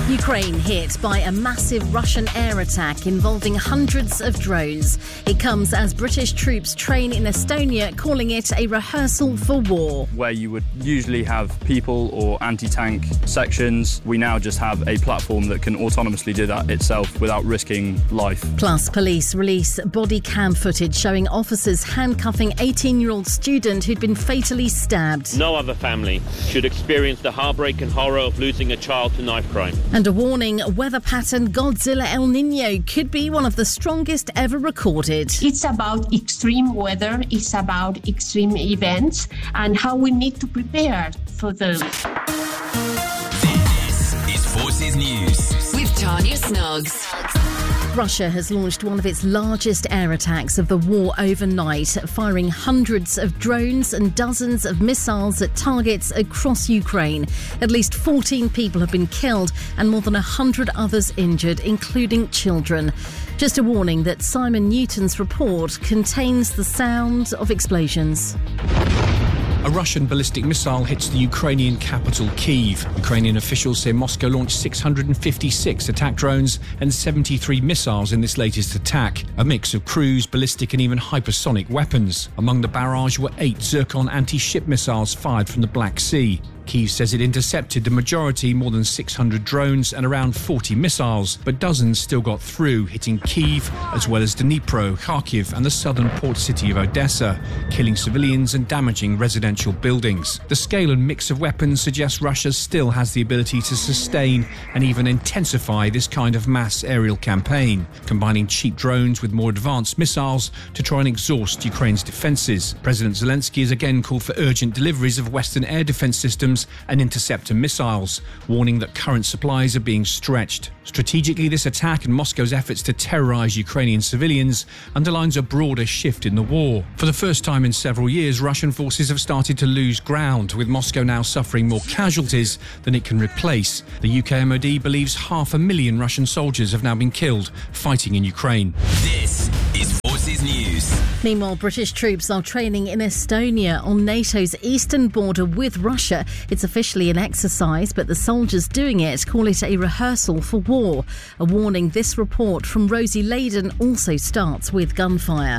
Ukraine hit by a massive Russian air attack involving hundreds of drones. It comes as British troops train in Estonia, calling it a rehearsal for war. Where you would usually have people or anti-tank sections, we now just have a platform that can autonomously do that itself without risking life. Plus, police release body cam footage showing officers handcuffing 18-year-old student who'd been fatally stabbed. No other family should experience the heartbreak and horror of losing a child to knife crime. And a warning, weather pattern Godzilla El Niño could be one of the strongest ever recorded. It's about extreme weather, it's about extreme events and how we need to prepare for them. This is Forces News with Tanya Snoggs. Russia has launched one of its largest air attacks of the war overnight, firing hundreds of drones and dozens of missiles at targets across Ukraine. At least 14 people have been killed and more than 100 others injured, including children. Just a warning that Simon Newton's report contains the sound of explosions. A Russian ballistic missile hits the Ukrainian capital, Kyiv. Ukrainian officials say Moscow launched 656 attack drones and 73 missiles in this latest attack, a mix of cruise, ballistic and even hypersonic weapons. Among the barrage were 8 Zircon anti-ship missiles fired from the Black Sea. Kyiv says it intercepted the majority, more than 600 drones and around 40 missiles, but dozens still got through, hitting Kyiv as well as Dnipro, Kharkiv and the southern port city of Odessa, killing civilians and damaging residential buildings. The scale and mix of weapons suggests Russia still has the ability to sustain and even intensify this kind of mass aerial campaign, combining cheap drones with more advanced missiles to try and exhaust Ukraine's defences. President Zelensky has again called for urgent deliveries of Western air defence systems and interceptor missiles, warning that current supplies are being stretched. Strategically, this attack and Moscow's efforts to terrorise Ukrainian civilians underlines a broader shift in the war. For the first time in several years, Russian forces have started to lose ground, with Moscow now suffering more casualties than it can replace. The UK MOD believes 500,000 Russian soldiers have now been killed fighting in Ukraine. This is Forces News. Meanwhile, British troops are training in Estonia on NATO's eastern border with Russia. It's officially an exercise, but the soldiers doing it call it a rehearsal for war. A warning, this report from Rosie Layden also starts with gunfire.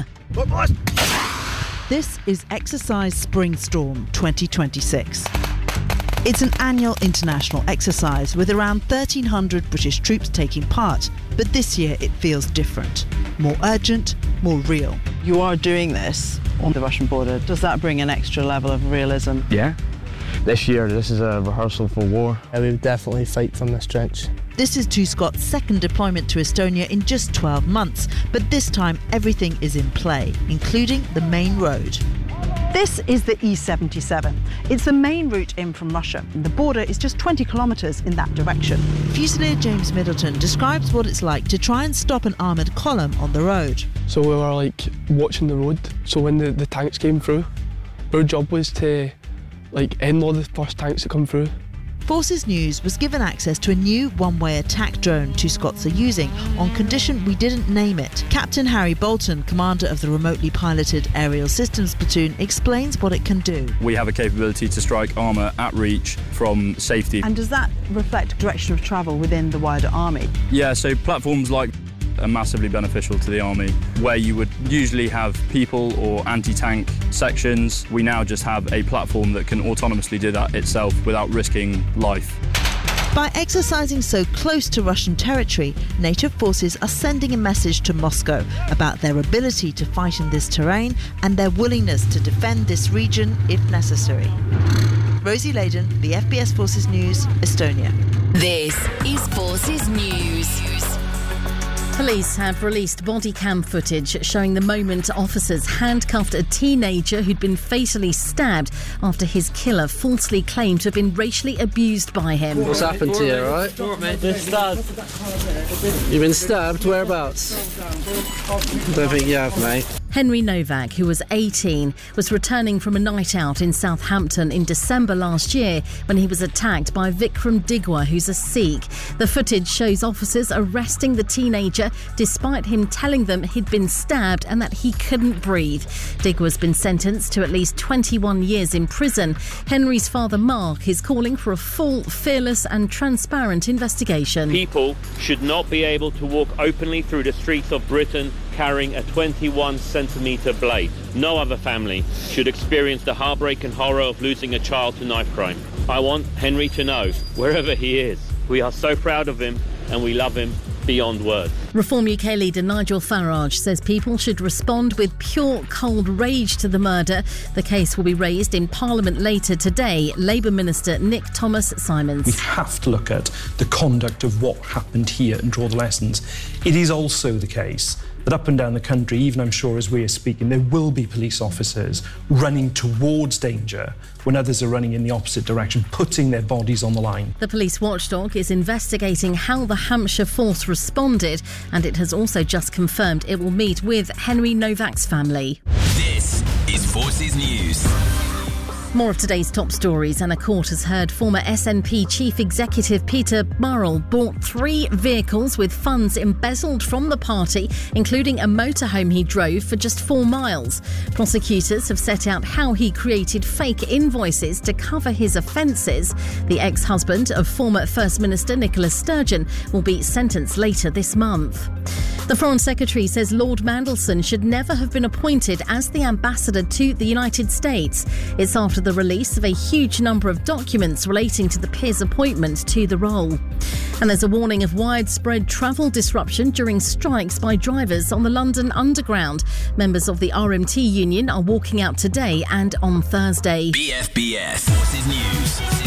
This is Exercise Spring Storm 2026. It's an annual international exercise with around 1,300 British troops taking part, but this year it feels different. More urgent, more real. You are doing this on the Russian border. Does that bring an extra level of realism? Yeah. This year, this is a rehearsal for war. Yeah, we would definitely fight from this trench. This is Scott's second deployment to Estonia in just 12 months, but this time everything is in play, including the main road. This is the E77. It's the main route in from Russia. The border is just 20 kilometres in that direction. Fusilier James Middleton describes what it's like to try and stop an armoured column on the road. So we were watching the road. So when the tanks came through, our job was to end all the first tanks that come through. Forces News was given access to a new one-way attack drone Scots are using on condition we didn't name it. Captain Harry Bolton, commander of the remotely piloted aerial systems platoon, explains what it can do. We have a capability to strike armour at reach from safety. And does that reflect direction of travel within the wider army? Yeah, so platforms like are massively beneficial to the army. Where you would usually have people or anti-tank sections, we now just have a platform that can autonomously do that itself without risking life. By exercising so close to Russian territory, NATO forces are sending a message to Moscow about their ability to fight in this terrain and their willingness to defend this region if necessary. Rosie Layden, the FBS Forces News, Estonia. This is Forces News. Police have released body cam footage showing the moment officers handcuffed a teenager who'd been fatally stabbed after his killer falsely claimed to have been racially abused by him. What's happened to you, alright? Been stabbed. You've been stabbed? Whereabouts? Don't think you have, mate. Henry Novak, who was 18, was returning from a night out in Southampton in December last year when he was attacked by Vikram Digwa, who's a Sikh. The footage shows officers arresting the teenager despite him telling them he'd been stabbed and that he couldn't breathe. Digwa's been sentenced to at least 21 years in prison. Henry's father, Mark, is calling for a full, fearless and transparent investigation. People should not be able to walk openly through the streets of Britain carrying a 21-centimetre blade. No other family should experience the heartbreak and horror of losing a child to knife crime. I want Henry to know, wherever he is, we are so proud of him and we love him beyond words. Reform UK leader Nigel Farage says people should respond with pure cold rage to the murder. The case will be raised in Parliament later today. Labour Minister Nick Thomas-Symonds. We have to look at the conduct of what happened here and draw the lessons. It is also the case that up and down the country, even I'm sure as we are speaking, there will be police officers running towards danger when others are running in the opposite direction, putting their bodies on the line. The police watchdog is investigating how the Hampshire force responded, and it has also just confirmed it will meet with Henry Novak's family. This is Forces News. More of today's top stories, and a court has heard former SNP Chief Executive Peter Burrell bought 3 vehicles with funds embezzled from the party, including a motorhome he drove for just 4 miles. Prosecutors have set out how he created fake invoices to cover his offences. The ex-husband of former First Minister Nicola Sturgeon will be sentenced later this month. The Foreign Secretary says Lord Mandelson should never have been appointed as the ambassador to the United States. It's after the release of a huge number of documents relating to the peer's appointment to the role. And there's a warning of widespread travel disruption during strikes by drivers on the London Underground. Members of the RMT union are walking out today and on Thursday. BFBS Forces News.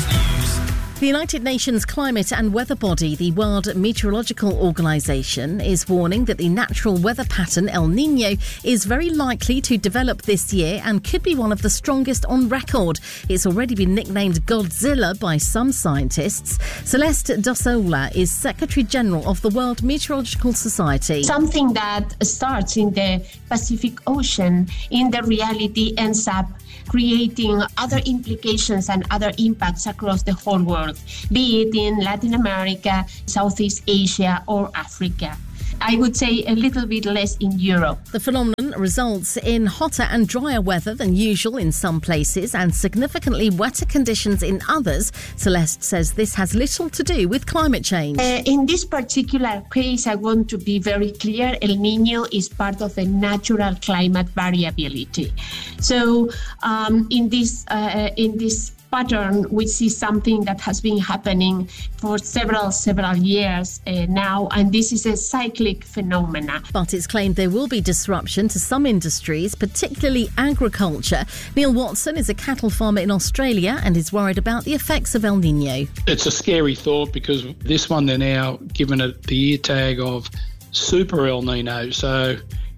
The United Nations climate and weather body, the World Meteorological Organization, is warning that the natural weather pattern El Niño is very likely to develop this year and could be one of the strongest on record. It's already been nicknamed Godzilla by some scientists. Celeste Dasola is Secretary General of the World Meteorological Society. Something that starts in the Pacific Ocean, in the reality ends up creating other implications and other impacts across the whole world, be it in Latin America, Southeast Asia or Africa. I would say a little bit less in Europe. The phenomenon results in hotter and drier weather than usual in some places and significantly wetter conditions in others. Celeste says this has little to do with climate change. In this particular case, I want to be very clear. El Niño is part of a natural climate variability. So in this pattern, we see something that has been happening for several years now, and this is a cyclic phenomena. But it's claimed there will be disruption to some industries, particularly agriculture. Neil Watson is a cattle farmer in Australia and is worried about the effects of El Niño. It's a scary thought because this one they're now given it the ear tag of Super El Niño, so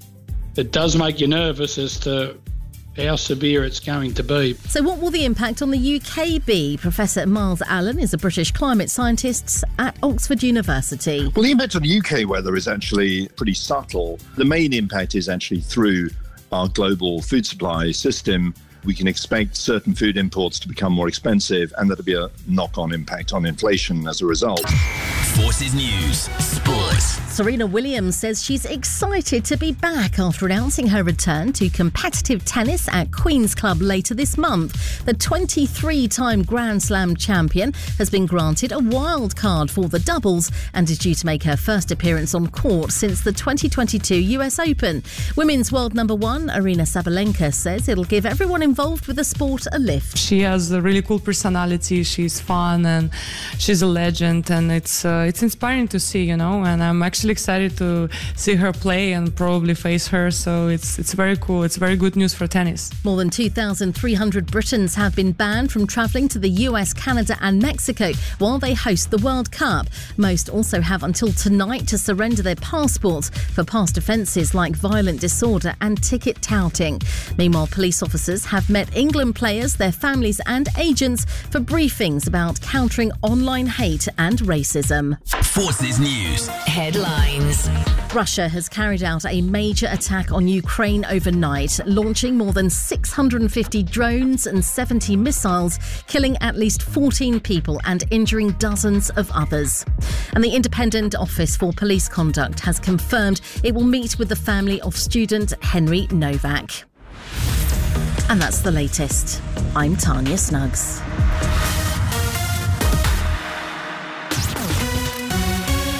it does make you nervous as to how severe it's going to be. So what will the impact on the UK be? Professor Miles Allen is a British climate scientist at Oxford University. Well, the impact on UK weather is actually pretty subtle. The main impact is actually through our global food supply system. We can expect certain food imports to become more expensive, and there'll be a knock-on impact on inflation as a result. Forces News Sports. Serena Williams says she's excited to be back after announcing her return to competitive tennis at Queen's Club later this month. The 23-time Grand Slam champion has been granted a wild card for the doubles and is due to make her first appearance on court since the 2022 US Open. Women's world number 1, Aryna Sabalenka, says it'll give everyone involved with the sport a lift. She has a really cool personality, she's fun and she's a legend, and it's inspiring to see, and I'm actually excited to see her play and probably face her, so it's very cool. It's very good news for tennis. More than 2,300 Britons have been banned from travelling to the US, Canada and Mexico while they host the World Cup. Most also have until tonight to surrender their passports for past offences like violent disorder and ticket touting. Meanwhile, police officers have met England players, their families and agents for briefings about countering online hate and racism. Forces News. Headlines. Russia has carried out a major attack on Ukraine overnight, launching more than 650 drones and 70 missiles, killing at least 14 people and injuring dozens of others. And the Independent Office for Police Conduct has confirmed it will meet with the family of student Henry Novak. And that's the latest. I'm Tanya Snuggs.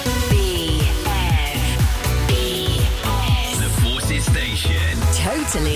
The Forces Station. Totally